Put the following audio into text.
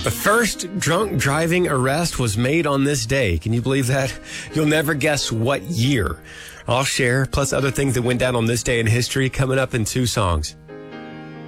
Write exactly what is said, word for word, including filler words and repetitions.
The first drunk driving arrest was made on this day. Can you believe that? You'll never guess what year. I'll share, plus other things that went down on this day in history, coming up in two songs.